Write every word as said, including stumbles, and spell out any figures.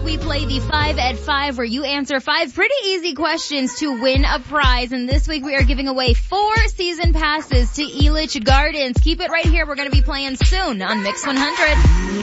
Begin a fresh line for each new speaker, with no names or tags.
we play the five at five where you answer five pretty easy questions to win a prize. And this week we are giving away four season passes to Elitch Gardens. Keep it right here. We're going to be playing soon on Mix one hundred.